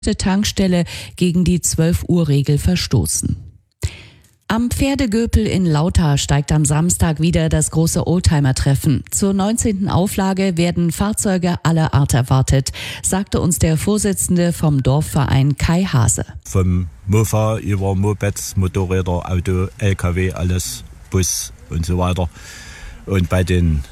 Tankstelle gegen die 12-Uhr-Regel verstoßen. Am Pferdegöpel in Lauter steigt am Samstag wieder das große Oldtimer-Treffen. Zur 19. Auflage werden Fahrzeuge aller Art erwartet, sagte uns der Vorsitzende vom Dorfverein Kai Hase. Vom Mofa über Mopeds, Motorräder, Auto, LKW, alles, Bus und so weiter. Und bei den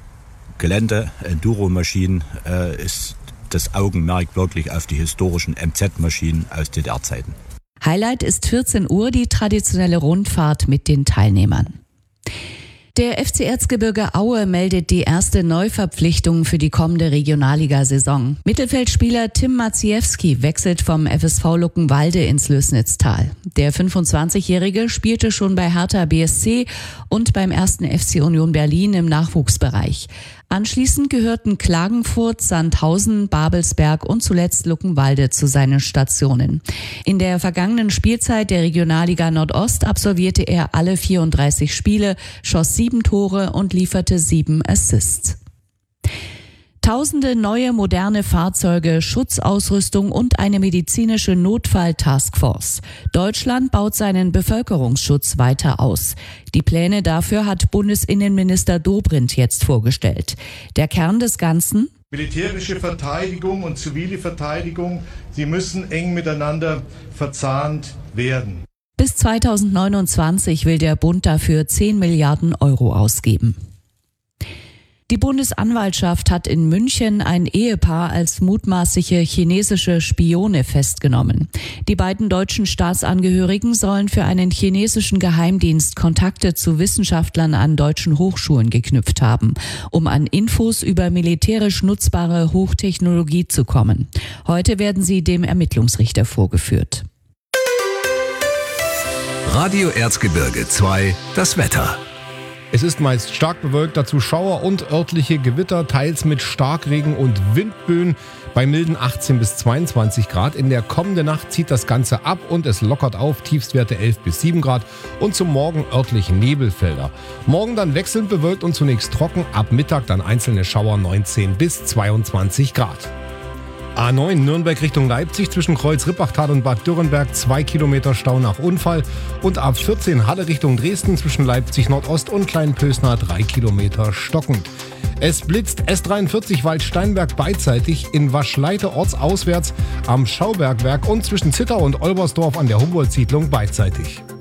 Gelände-Enduro-Maschinen ist das Augenmerk wirklich auf die historischen MZ-Maschinen aus DDR-Zeiten. Highlight ist 14 Uhr die traditionelle Rundfahrt mit den Teilnehmern. Der FC Erzgebirge Aue meldet die erste Neuverpflichtung für die kommende Regionalliga-Saison. Mittelfeldspieler Tim Maciejewski wechselt vom FSV Luckenwalde ins Lößnitztal. Der 25-Jährige spielte schon bei Hertha BSC und beim 1. FC Union Berlin im Nachwuchsbereich. Anschließend gehörten Klagenfurt, Sandhausen, Babelsberg und zuletzt Luckenwalde zu seinen Stationen. In der vergangenen Spielzeit der Regionalliga Nordost absolvierte er alle 34 Spiele, schoss 7 Tore und lieferte 7 Assists. Tausende neue moderne Fahrzeuge, Schutzausrüstung und eine medizinische Notfall-Taskforce. Deutschland baut seinen Bevölkerungsschutz weiter aus. Die Pläne dafür hat Bundesinnenminister Dobrindt jetzt vorgestellt. Der Kern des Ganzen: Militärische Verteidigung und zivile Verteidigung, sie müssen eng miteinander verzahnt werden. Bis 2029 will der Bund dafür 10 Milliarden Euro ausgeben. Die Bundesanwaltschaft hat in München ein Ehepaar als mutmaßliche chinesische Spione festgenommen. Die beiden deutschen Staatsangehörigen sollen für einen chinesischen Geheimdienst Kontakte zu Wissenschaftlern an deutschen Hochschulen geknüpft haben, um an Infos über militärisch nutzbare Hochtechnologie zu kommen. Heute werden sie dem Ermittlungsrichter vorgeführt. Radio Erzgebirge 2, das Wetter. Es ist meist stark bewölkt, dazu Schauer und örtliche Gewitter, teils mit Starkregen und Windböen bei milden 18 bis 22 Grad. In der kommenden Nacht zieht das Ganze ab und es lockert auf, Tiefstwerte 11 bis 7 Grad und zum Morgen örtlich Nebelfelder. Morgen dann wechselnd bewölkt und zunächst trocken, ab Mittag dann einzelne Schauer 19 bis 22 Grad. A9 Nürnberg Richtung Leipzig zwischen Kreuz-Rippachtal und Bad Dürrenberg 2 Kilometer Stau nach Unfall und A14 Halle Richtung Dresden zwischen Leipzig Nordost und Kleinpösner 3 Kilometer stockend. Es blitzt S43 Waldsteinberg beidseitig, in Waschleite ortsauswärts am Schaubergwerk und zwischen Zittau und Olbersdorf an der Humboldt-Siedlung beidseitig.